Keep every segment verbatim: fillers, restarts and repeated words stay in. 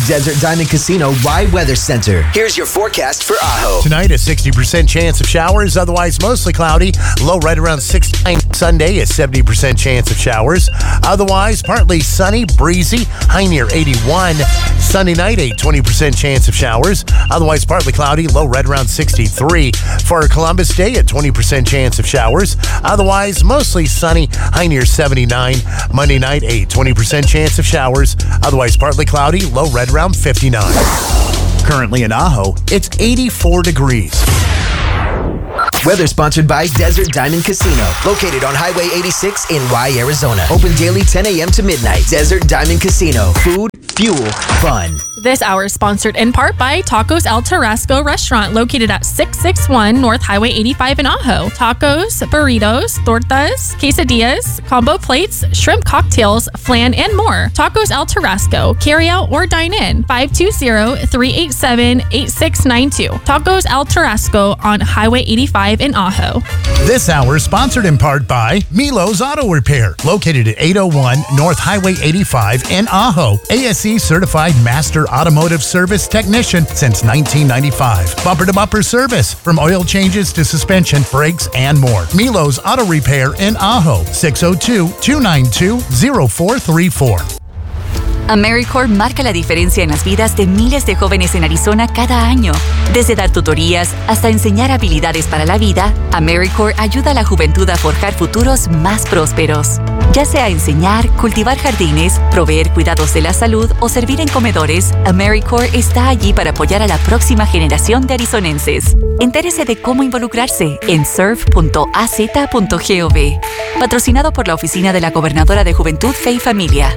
Desert Diamond Casino Y Weather Center. Here's your forecast for Ajo. Tonight, a sixty percent chance of showers, otherwise mostly cloudy. Low right around sixty-nine. Sunday, a seventy percent chance of showers. Otherwise, partly sunny, breezy, high near eighty-one. Sunday night, a twenty percent chance of showers. Otherwise, partly cloudy, low right around sixty-three. For Columbus Day, a twenty percent chance of showers. Otherwise, mostly sunny, high near seventy-nine. Monday night, a twenty percent chance of showers. Otherwise, partly cloudy, low right around fifty-nine. Currently in Ajo, it's eighty-four degrees. Weather sponsored by Desert Diamond Casino, located on Highway eighty-six in Y, Arizona. Open daily ten a.m. to midnight. Desert Diamond Casino. Food, fuel, fun. This hour is sponsored in part by Tacos El Tarasco Restaurant, located at six sixty-one North Highway eighty-five in Ajo. Tacos, burritos, tortas, quesadillas, combo plates, shrimp cocktails, flan, and more. Tacos El Tarasco. Carry out or dine in. five two zero, three eight seven, eight six nine two. Tacos El Tarasco on Highway eighty-five in Ajo. This hour is sponsored in part by Milo's Auto Repair, located at eight oh one North Highway eighty-five in Ajo. A S E certified master automotive service technician since nineteen ninety-five. Bumper-to-bumper service, from oil changes to suspension, brakes, and more. Milo's Auto Repair in Ajo, six oh two, two nine two, oh four three four. AmeriCorps marca la diferencia en las vidas de miles de jóvenes en Arizona cada año. Desde dar tutorías hasta enseñar habilidades para la vida, AmeriCorps ayuda a la juventud a forjar futuros más prósperos. Ya sea enseñar, cultivar jardines, proveer cuidados de la salud o servir en comedores, AmeriCorps está allí para apoyar a la próxima generación de arizonenses. Entérese de cómo involucrarse en serve punto a z punto gov. Patrocinado por la Oficina de la Gobernadora de Juventud, Fe y Familia.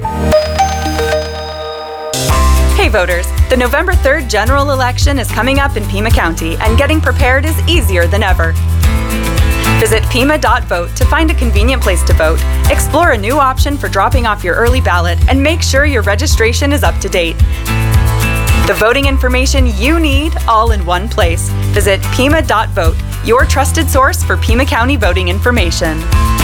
Hey voters, the November third general election is coming up in Pima County, and getting prepared is easier than ever. Visit pima dot vote to find a convenient place to vote, explore a new option for dropping off your early ballot, and make sure your registration is up to date. The voting information you need all in one place. Visit pima dot vote, your trusted source for Pima County voting information.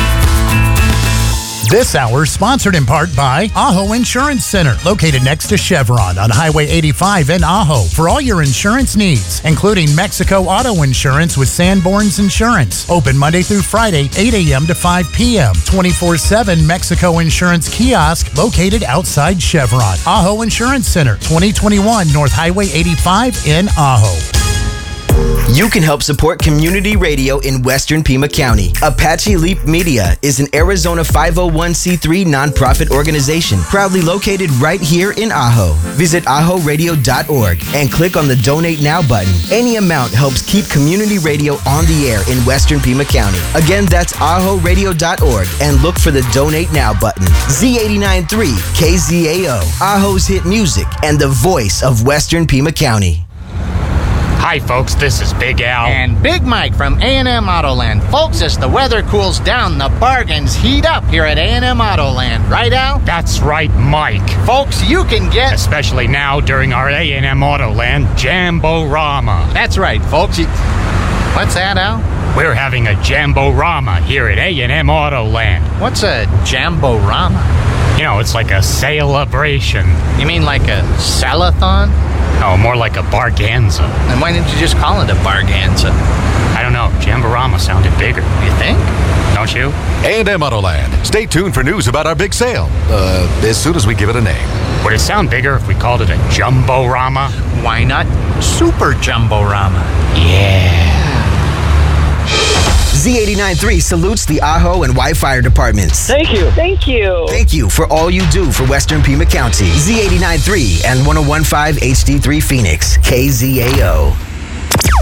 This hour sponsored in part by Ajo Insurance Center, located next to Chevron on Highway eighty-five in Ajo. For all your insurance needs, including Mexico Auto Insurance with Sanborn's Insurance. Open Monday through Friday, eight a.m. to five p.m. twenty-four seven Mexico Insurance Kiosk, located outside Chevron. Ajo Insurance Center, twenty twenty-one North Highway eighty-five in Ajo. You can help support community radio in Western Pima County. Apache Leap Media is an Arizona five oh one c three nonprofit organization proudly located right here in Ajo. Visit ajo radio dot org and click on the Donate Now button. Any amount helps keep community radio on the air in Western Pima County. Again, that's ajo radio dot org and look for the Donate Now button. Z eighty-nine point three K Z A O, Ajo's hit music and the voice of Western Pima County. Hi folks, this is Big Al. And Big Mike from A and M Autoland. Folks, as the weather cools down, the bargains heat up here at A and M Autoland. Right, Al? That's right, Mike. Folks, you can get... Especially now during our A and M Autoland Jambo-Rama. That's right, folks. You... What's that, Al? We're having a Jambo-Rama here at A and M Autoland. What's a Jambo-Rama? You know, it's like a celebration. You mean like a salathon? No, more like a barganza. Then why didn't you just call it a barganza? I don't know. Jambo-Rama sounded bigger. You think? Don't you? A and M Autoland. Stay tuned for news about our big sale. Uh, as soon as we give it a name. Would it sound bigger if we called it a Jumbo-Rama? Why not Super Jumbo-Rama? Yeah. Z eighty-nine point three salutes the Ajo and Y Fire departments. Thank you. Thank you. Thank you for all you do for Western Pima County. Z eighty-nine point three and one oh one point five H D three Phoenix, K Z A O.